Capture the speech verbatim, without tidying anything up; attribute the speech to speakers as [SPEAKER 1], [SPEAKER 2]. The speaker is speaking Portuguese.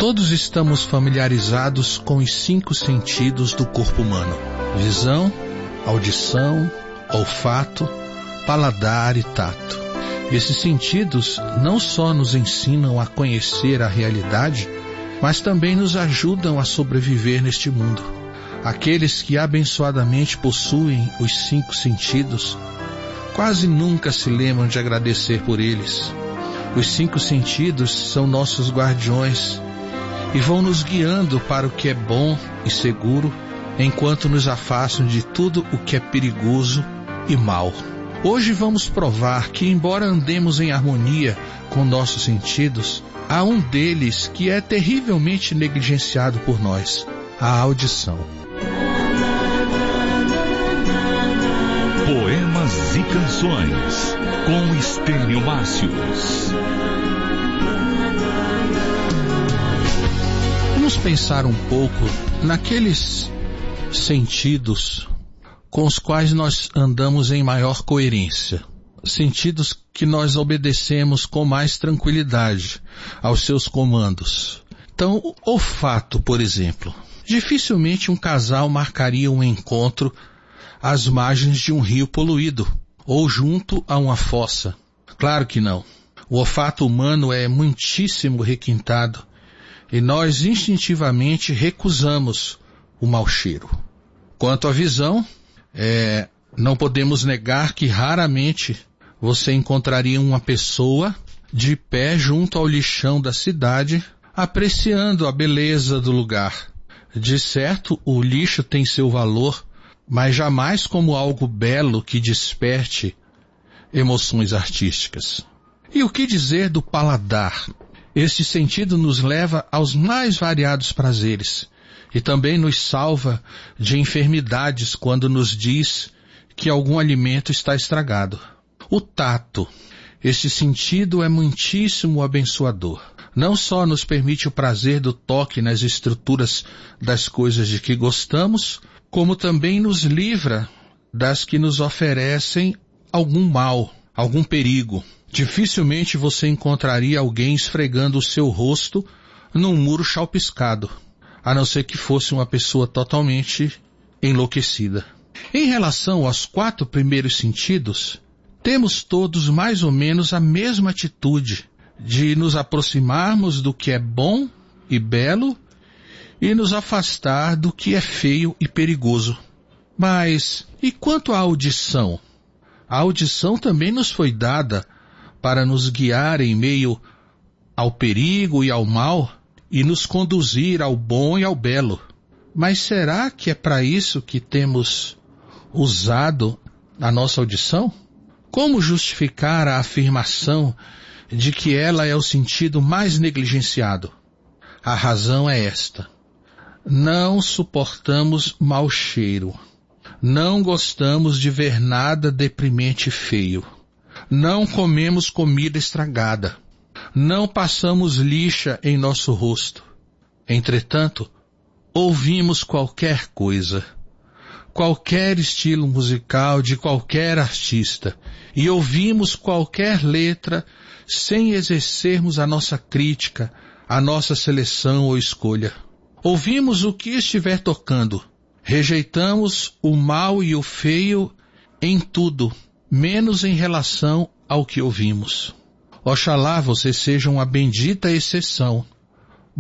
[SPEAKER 1] Todos estamos familiarizados com os cinco sentidos do corpo humano: visão, audição, olfato, paladar e tato. Esses sentidos não só nos ensinam a conhecer a realidade, mas também nos ajudam a sobreviver neste mundo. Aqueles que abençoadamente possuem os cinco sentidos quase nunca se lembram de agradecer por eles. Os cinco sentidos são nossos guardiões e vão nos guiando para o que é bom e seguro, enquanto nos afastam de tudo o que é perigoso e mal. Hoje vamos provar que, embora andemos em harmonia com nossos sentidos, há um deles que é terrivelmente negligenciado por nós: a audição.
[SPEAKER 2] Poemas e canções com Estênio Márcios.
[SPEAKER 1] Vamos pensar um pouco naqueles sentidos com os quais nós andamos em maior coerência. Sentidos que nós obedecemos com mais tranquilidade aos seus comandos. Então, o olfato, por exemplo. Dificilmente um casal marcaria um encontro às margens de um rio poluído ou junto a uma fossa. Claro que não. O olfato humano é muitíssimo requintado e nós instintivamente recusamos o mau cheiro. Quanto à visão, é, não podemos negar que raramente você encontraria uma pessoa de pé junto ao lixão da cidade, apreciando a beleza do lugar. De certo, o lixo tem seu valor, mas jamais como algo belo que desperte emoções artísticas. E o que dizer do paladar? Este sentido nos leva aos mais variados prazeres e também nos salva de enfermidades quando nos diz que algum alimento está estragado. O tato. Este sentido é muitíssimo abençoador. Não só nos permite o prazer do toque nas estruturas das coisas de que gostamos, como também nos livra das que nos oferecem algum mal, algum perigo. Dificilmente você encontraria alguém esfregando o seu rosto num muro chalpiscado, a não ser que fosse uma pessoa totalmente enlouquecida. Em relação aos quatro primeiros sentidos, temos todos mais ou menos a mesma atitude de nos aproximarmos do que é bom e belo e nos afastar do que é feio e perigoso. Mas e quanto à audição? A audição também nos foi dada para nos guiar em meio ao perigo e ao mal e nos conduzir ao bom e ao belo. Mas será que é para isso que temos usado a nossa audição? Como justificar a afirmação de que ela é o sentido mais negligenciado? A razão é esta: não suportamos mau cheiro, não gostamos de ver nada deprimente e feio, não comemos comida estragada, não passamos lixa em nosso rosto. Entretanto, ouvimos qualquer coisa, qualquer estilo musical de qualquer artista, e ouvimos qualquer letra sem exercermos a nossa crítica, a nossa seleção ou escolha. Ouvimos o que estiver tocando, rejeitamos o mal e o feio em tudo, menos em relação ao que ouvimos. Oxalá você seja uma bendita exceção